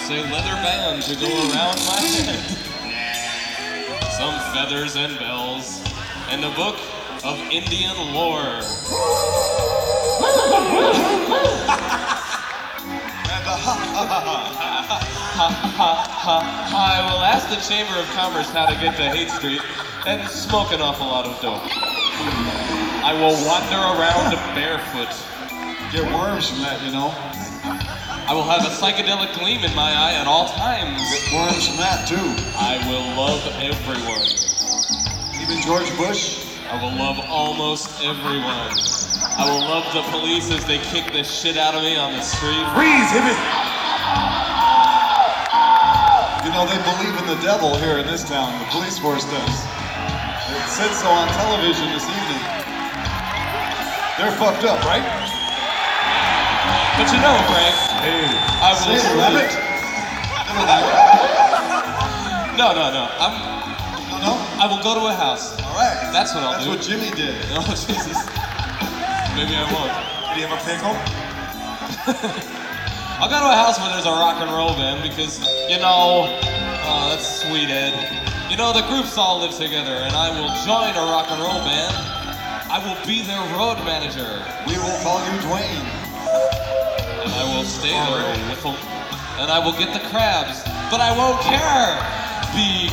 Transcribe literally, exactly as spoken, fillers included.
a leather band to go around my head. Some feathers and bells, and a book of Indian lore. And a ha ha ha ha. Ha ha ha. I will ask the Chamber of Commerce how to get to Haight Street and smoke an awful lot of dope. I will wander around barefoot. Get worms from that, you know. I will have a psychedelic gleam in my eye at all times. Get worms from that, too. I will love everyone. Even George Bush? I will love almost everyone. I will love the police as they kick the shit out of me on the street. Freeze, hit it! You know, they believe in the devil here in this town. The police force does. It said so on television this evening. They're fucked up, right? But you know, Frank, Hey, I will say it, sleep. rabbit. No, no, no. I'm, No, no? I will go to a house. All right. That's what I'll That's do. what Jimmy did. Oh, Jesus. Maybe I won't. Did he have a pickle? I'll go to a house where there's a rock and roll band because, you know, oh, that's sweet, Ed. You know, the groups all live together, and I will join a rock and roll band. I will be their road manager. We will call you Dwayne. And I will stay there with a, and I will get the crabs, but I won't care. Be